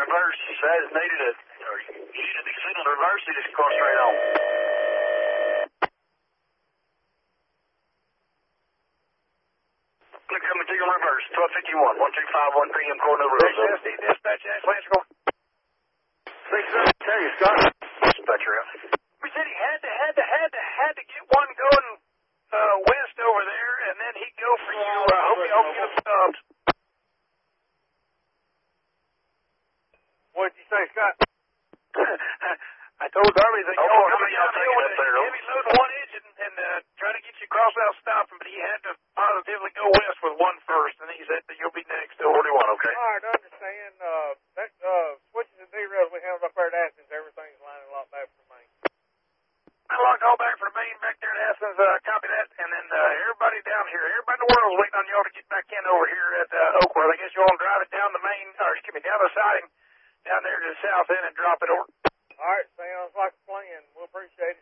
reverse as needed it. Or you need to signal to reverse, you just cross straight on. Click coming to your reverse, 1251, 1251 PM, Cornell Road. Dispatch, Lance, go. 6 tell you, Scott. Dispatcher out. We said he had to get one going west over there, and then he'd go for you. Hope you don't get stubbed. What'd you say, Scott? I told Darby that Oh, y'all how many y'all taking up there, heavy load one engine and try to get you across without stopping, but he had to positively go west with one first, and he said that you'll be next. 41, okay. All right, understand. That switches and derails we have up there at Athens, everything's lining a lot back for Maine. I logged all back from Maine back there at Athens. Copy that, and then everybody down here, everybody in the world is waiting on y'all to get back in over here at Oakworth. I guess you want to drive it down the main, or excuse me, down the siding, down there to the south end and drop it over. All right, sounds like a plan. We'll appreciate it.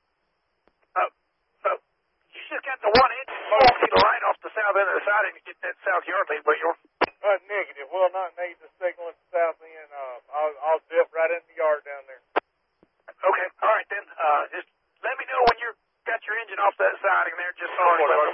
You just got the one engine moved to the right off the south end of the siding to get that south yard lead, but you're... Negative. We'll not need the signal at the south end. I'll dip right in the yard down there. Okay, all right then. Just let me know when you've got your engine off that siding there, just so I